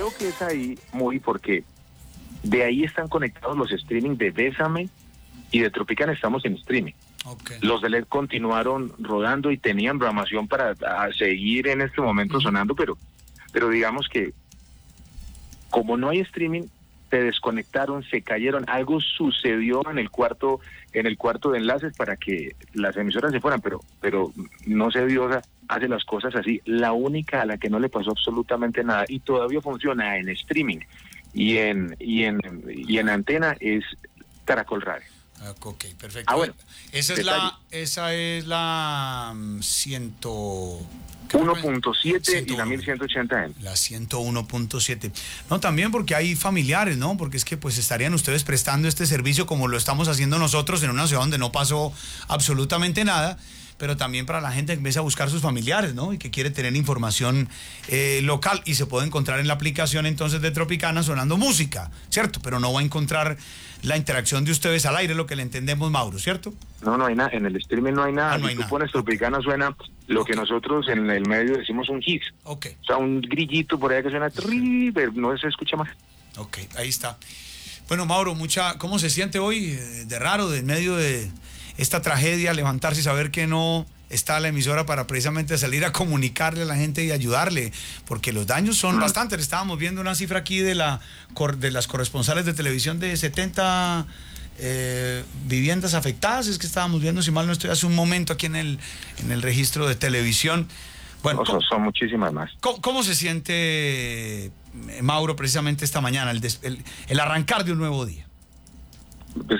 creo que es ahí, muy porque de ahí están conectados los streaming de Bésame y de Tropicana. Estamos en streaming. Okay. Los de LED continuaron rodando y tenían programación para seguir en este momento sonando, pero digamos que como no hay streaming, se desconectaron, se cayeron, algo sucedió en el cuarto de enlaces para que las emisoras se fueran, pero no se dio, o sea, hace las cosas así. La única a la que no le pasó absolutamente nada y todavía funciona en streaming y en antena es Caracol Radio. Ok, perfecto. Bueno, esa es la 1.7 y la 1180M. La 101.7. No, también porque hay familiares, ¿no? Porque es que pues estarían ustedes prestando este servicio como lo estamos haciendo nosotros en una ciudad donde no pasó absolutamente nada, pero también para la gente que empieza a buscar sus familiares, ¿no? Y que quiere tener información local y se puede encontrar en la aplicación entonces de Tropicana sonando música, ¿cierto? Pero no va a encontrar la interacción de ustedes al aire, lo que le entendemos, Mauro, ¿cierto? No hay nada, en el streaming no hay nada. No hay si tú nada. pones Tropicana suena lo que nosotros en el medio decimos un hit. Ok. O sea, un grillito por ahí que suena, pero no se escucha más. Ok, ahí está. Bueno, Mauro, ¿cómo se siente hoy de raro, de en medio de esta tragedia, levantarse y saber que no está la emisora para precisamente salir a comunicarle a la gente y ayudarle? Porque los daños son bastantes. Estábamos viendo una cifra aquí de las corresponsales de televisión de 70 viviendas afectadas. Es que estábamos viendo, si mal no estoy, hace un momento aquí en el registro de televisión. Bueno, no, son muchísimas más. ¿Cómo se siente, Mauro, precisamente esta mañana, el arrancar de un nuevo día? Pues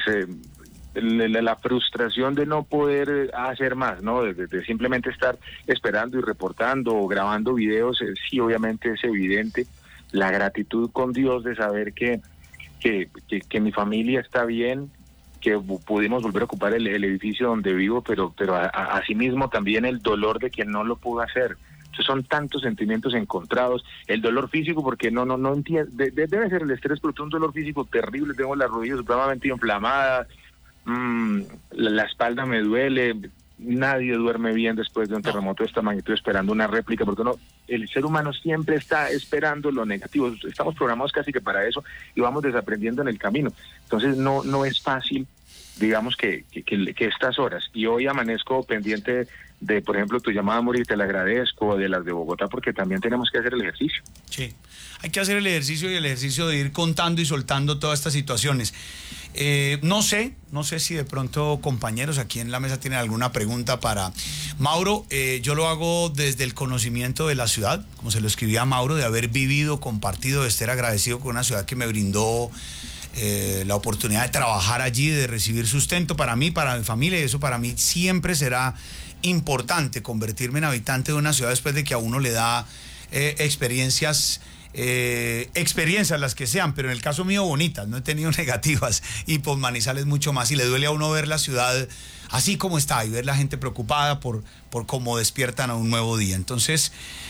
la frustración de no poder hacer más, ¿no? De simplemente estar esperando y reportando o grabando videos, sí, obviamente es evidente. La gratitud con Dios de saber que mi familia está bien, que pudimos volver a ocupar el edificio donde vivo, pero asimismo también el dolor de quien no lo pudo hacer. Entonces son tantos sentimientos encontrados. El dolor físico, porque no entiendo, debe ser el estrés, pero un dolor físico terrible. Tengo las rodillas supremamente inflamadas, la espalda me duele. Nadie duerme bien después de un terremoto de esta magnitud esperando una réplica, porque el ser humano siempre está esperando lo negativo. Estamos programados casi que para eso y vamos desaprendiendo en el camino. Entonces no es fácil, digamos, que estas horas. Y hoy amanezco pendiente de, por ejemplo, tu llamada, Muri, te la agradezco, de las de Bogotá, porque también tenemos que hacer el ejercicio. Sí, hay que hacer el ejercicio y el ejercicio de ir contando y soltando todas estas situaciones. No sé si de pronto compañeros aquí en la mesa tienen alguna pregunta para Mauro. Yo lo hago desde el conocimiento de la ciudad, como se lo escribía a Mauro, de haber vivido, compartido, de estar agradecido con una ciudad que me brindó la oportunidad de trabajar allí, de recibir sustento para mí, para mi familia, y eso para mí siempre será importante, convertirme en habitante de una ciudad después de que a uno le da experiencias las que sean, pero en el caso mío bonitas, no he tenido negativas, y por Manizales mucho más, y le duele a uno ver la ciudad así como está y ver la gente preocupada por cómo despiertan a un nuevo día. Entonces,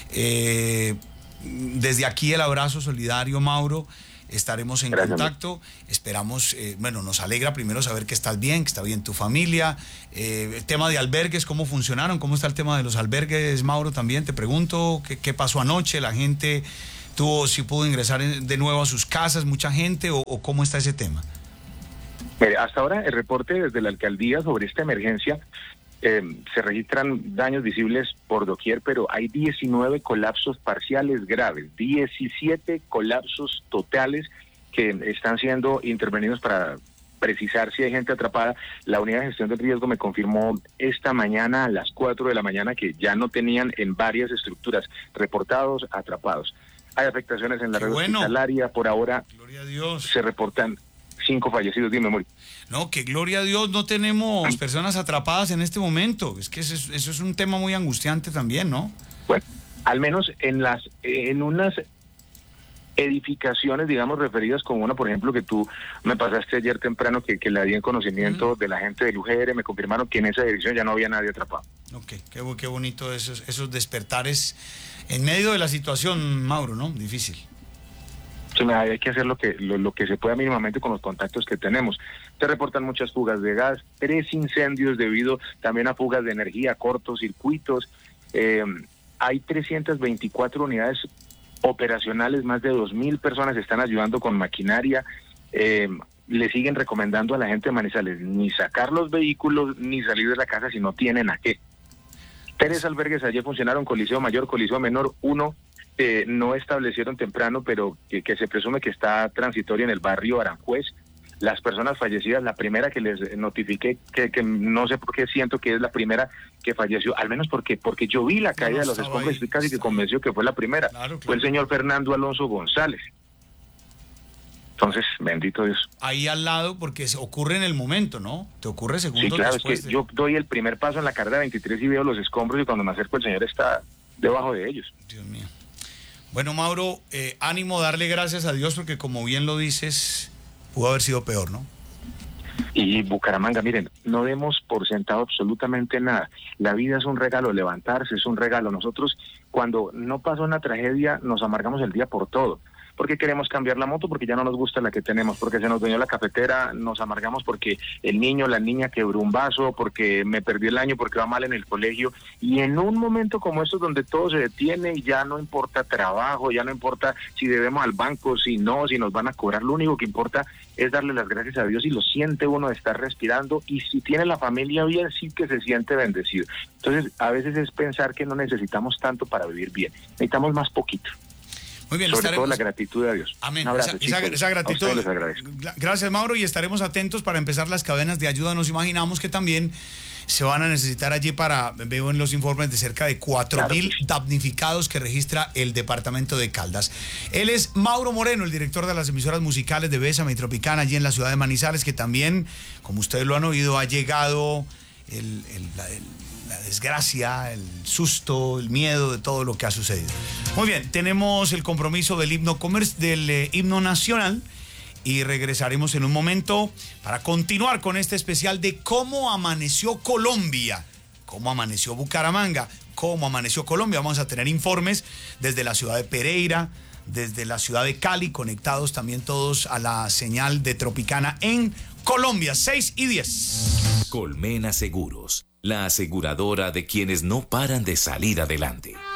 desde aquí el abrazo solidario, Mauro. Estaremos en contacto, esperamos, nos alegra primero saber que estás bien, que está bien tu familia. El tema de albergues, ¿cómo funcionaron? ¿Cómo está el tema de los albergues, Mauro? También te pregunto, ¿qué pasó anoche? ¿La gente si pudo ingresar de nuevo a sus casas, mucha gente, o cómo está ese tema? Hasta ahora el reporte desde la alcaldía sobre esta emergencia, se registran daños visibles por doquier, pero hay 19 colapsos parciales graves, 17 colapsos totales que están siendo intervenidos para precisar si hay gente atrapada. La unidad de gestión del riesgo me confirmó esta mañana a las 4 de la mañana que ya no tenían en varias estructuras reportados atrapados. Hay afectaciones en la red hospitalaria, por ahora Gloria a Dios. Se reportan 5 fallecidos, dime, Muri. No, que gloria a Dios no tenemos personas atrapadas en este momento. Es que eso es un tema muy angustiante también, ¿no? Bueno, al menos en unas edificaciones, digamos, referidas como una, por ejemplo, que tú me pasaste ayer temprano, que la di en conocimiento de la gente del UGR, me confirmaron que en esa edificación ya no había nadie atrapado. Ok, qué bonito esos despertares en medio de la situación, Mauro, ¿no? Difícil. Sí, hay que hacer lo que se pueda mínimamente con los contactos que tenemos. Se reportan muchas fugas de gas, 3 incendios debido también a fugas de energía, cortocircuitos. Hay 324 unidades operacionales, más de 2.000 personas están ayudando con maquinaria. Le siguen recomendando a la gente de Manizales ni sacar los vehículos ni salir de la casa si no tienen a qué. 3 albergues ayer funcionaron, Coliseo Mayor, Coliseo Menor, uno no establecieron temprano, pero que se presume que está transitorio en el barrio Aranjuez. Las personas fallecidas, la primera que les notifiqué, que no sé por qué siento que es la primera que falleció, al menos porque yo vi la caída de los escombros, estoy casi que convenció que fue la primera, claro. Fue el señor Fernando Alonso González. Entonces, bendito Dios. Ahí al lado, porque ocurre en el momento, ¿no? Te ocurre segundos después. Sí, claro, después es que yo doy el primer paso en la carrera 23 y veo los escombros y cuando me acerco el señor está debajo de ellos. Dios mío. Bueno, Mauro, ánimo, darle gracias a Dios porque como bien lo dices, pudo haber sido peor, ¿no? Y Bucaramanga, miren, no demos por sentado absolutamente nada. La vida es un regalo, levantarse es un regalo. Nosotros, cuando no pasa una tragedia, nos amargamos el día por todo. Porque queremos cambiar la moto, porque ya no nos gusta la que tenemos, porque se nos dañó la cafetera, nos amargamos porque el niño, la niña quebró un vaso, porque me perdí el año, porque va mal en el colegio. Y en un momento como estos donde todo se detiene y ya no importa trabajo, ya no importa si debemos al banco, si no, si nos van a cobrar, lo único que importa es darle las gracias a Dios y lo siente uno de estar respirando, y si tiene la familia bien, sí que se siente bendecido. Entonces, a veces es pensar que no necesitamos tanto para vivir bien, necesitamos más poquito. Muy bien, sobre todo la gratitud de Dios. Amén. Un abrazo, esa gratitud. Les agradezco. Gracias, Mauro, y estaremos atentos para empezar las cadenas de ayuda. Nos imaginamos que también se van a necesitar allí veo en los informes de cerca de 4.000 damnificados que registra el departamento de Caldas. Él es Mauro Moreno, el director de las emisoras musicales de Bésame y Tropicana allí en la ciudad de Manizales, que también, como ustedes lo han oído, ha llegado la desgracia, el susto, el miedo de todo lo que ha sucedido. Muy bien, tenemos el compromiso del himno nacional y regresaremos en un momento para continuar con este especial de cómo amaneció Colombia, cómo amaneció Bucaramanga, cómo amaneció Colombia. Vamos a tener informes desde la ciudad de Pereira, desde la ciudad de Cali, conectados también todos a la señal de Tropicana en Colombia, 6:10. Colmena Seguros, la aseguradora de quienes no paran de salir adelante.